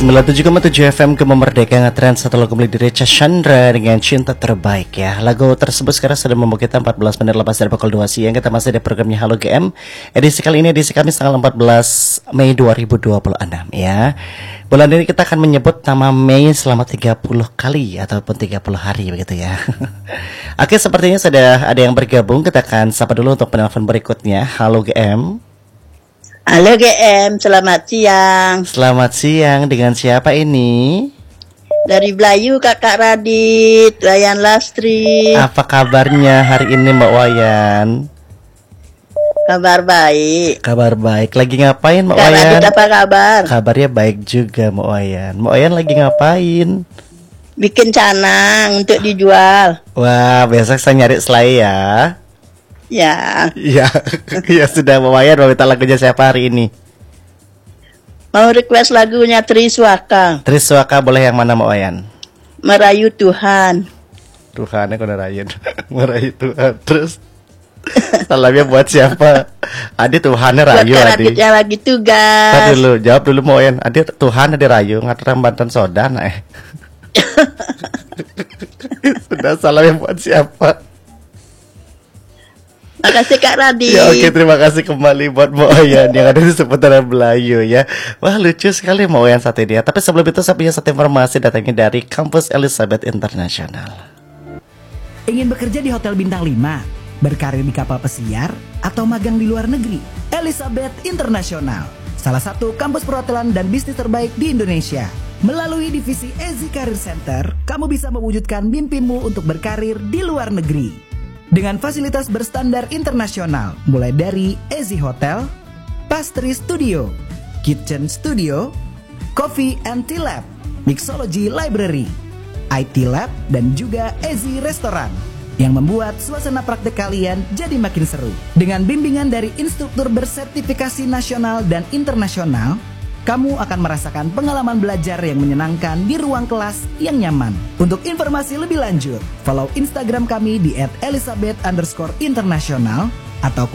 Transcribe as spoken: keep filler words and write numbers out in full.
sembilan puluh tujuh koma tujuh F M Kemerdekaan ngetren satu lagu milik dari Chandra dengan Cinta Terbaik ya. Lagu tersebut sekarang sudah membawa kita empat belas menit lepas dari pukul dua siang. Kita masih di programnya Halo G M. Edisi kali ini edisi Kamis tanggal empat belas Mei dua ribu dua puluh enam ya. Bulan ini kita akan menyebut nama Mei selama tiga puluh kali ataupun tiga puluh hari begitu ya. Oke, sepertinya sudah ada yang bergabung. Kita akan sapa dulu untuk penelpon berikutnya. Halo G M. Halo G M, selamat siang. Selamat siang, dengan siapa ini? Dari Belayu Kakak Radit, Wayan Lastri. Apa kabarnya hari ini Mbak Wayan? Kabar baik. Kabar baik, lagi ngapain Mbak Kak Wayan? Radit apa kabar? Kabarnya baik juga Mbak Wayan. Mbak Wayan lagi ngapain? Bikin canang untuk dijual. Wah, besok saya nyari selai ya. Ya. Iya, ya sudah Mbak Wayan, mau minta lagunya siapa hari ini? Mau request lagunya Triswaka. Triswaka boleh yang mana Mbak Wayan? Merayu Tuhan. Tuhan, aku ngerayu Merayu Tuhan. Terus salamnya buat siapa? Adi Tuhannya rayu Buat Kak Adi. Radit yang lagi tugas. Tadi dulu, jawab dulu Mbak Wayan. Adi Tuhan ada rayu ngaturan Banten Sodan eh. Sudah, salamnya buat siapa? Makasih Kak Radit. Ya oke, terima kasih kembali buat Mbak Wayan yang ada di seputaran Belayu ya. Wah, lucu sekali Mbak Wayan satu ini ya. Tapi sebelum itu saya punya satu informasi datangnya dari Kampus Elizabeth International. Ingin bekerja di Hotel Bintang lima, berkarir di kapal pesiar, atau magang di luar negeri? Elizabeth International, salah satu kampus perhotelan dan bisnis terbaik di Indonesia. Melalui divisi Ezi Career Center, kamu bisa mewujudkan mimpimu untuk berkarir di luar negeri. Dengan fasilitas berstandar internasional, mulai dari Ezi Hotel, Pastry Studio, Kitchen Studio, Coffee and Tea Lab, Mixology Library, I T Lab, dan juga Ezi Restoran yang membuat suasana praktek kalian jadi makin seru. Dengan bimbingan dari instruktur bersertifikasi nasional dan internasional, kamu akan merasakan pengalaman belajar yang menyenangkan di ruang kelas yang nyaman. Untuk informasi lebih lanjut, follow Instagram kami di et elizabeth underscore international atau